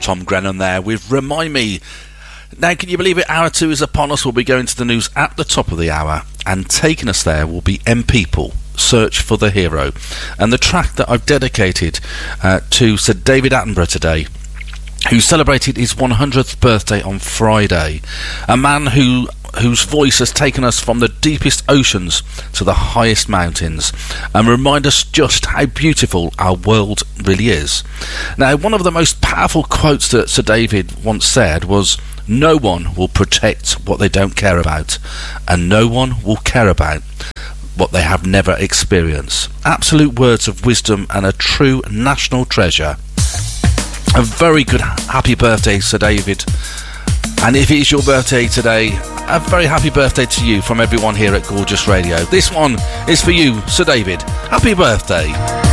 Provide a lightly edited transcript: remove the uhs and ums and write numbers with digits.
Tom Grennan there with Remind Me. Now, can you believe it? Hour 2 is upon us. We'll be going to the news at the top of the hour, and taking us there will be M People, Search for the Hero, and the track that I've dedicated to Sir David Attenborough today, who celebrated his 100th birthday on Friday. A man whose voice has taken us from the deepest oceans to the highest mountains and remind us just how beautiful our world really is. Now, one of the most powerful quotes that Sir David once said was, "No one will protect what they don't care about, and no one will care about what they have never experienced." Absolute words of wisdom and a true national treasure. A very good happy birthday, Sir David. And if it is your birthday today, a very happy birthday to you from everyone here at Gorgeous Radio. This one is for you, Sir David. Happy birthday.